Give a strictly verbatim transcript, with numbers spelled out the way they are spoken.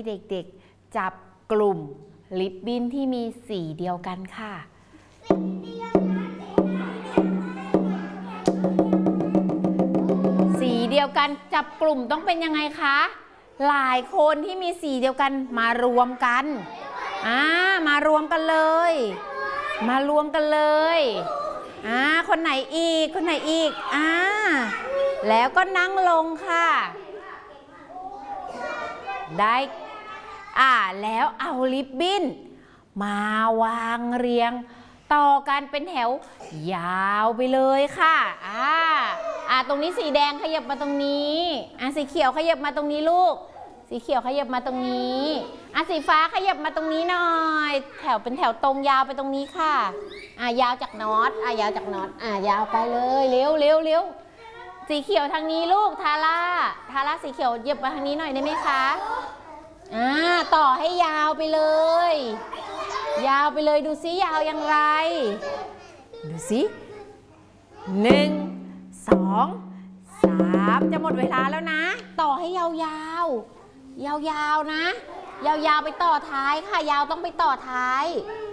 เด็กๆจับกลุ่มริบบิ้นที่มีสีเดียวกันค่ะสีเดียวกันจับกลุ่มต้องเป็นยังไงคะหลายคนที่มีสีเดียวกันมารวมกันอ่ามารวมกันเลยมารวมกันเลยอ่าคนไหนอีกคนไหนอีกอ่าแล้วก็นั่งลงค่ะได้อ่าแล้วเอาริบบิ้นมาวางเรียงต่อกันเป็นแถวยาวไปเลยค่ะอ่าอ่าตรงนี้สีแดงขยับมาตรงนี้อ่าสีเขียวขยับมาตรงนี้ลูกสีเขียวขยับมาตรงนี้อ่ะสีฟ้าขยับมาตรงนี้หน่อยแถวเป็นแถวตรงยาวไปตรงนี้ค่ะอ่ะยาวจากน็อตอ่ะยาวจากน็อตอ่ะยาวไปเลยเร็วเร็วเร็วสีเขียวทางนี้ลูกทาร่าทาร่าสีเขียวเหยียบมาทางนี้หน่อยได้ไหมคะอ่าต่อให้ยาวไปเลยยาวไปเลยดูซิยาวอย่างไรดูซิหนึ่งสองสามจะหมดเวลาแล้วนะต่อให้ยาวยาวยาวๆนะยาวๆไปต่อท้ายค่ะยาวต้องไปต่อท้าย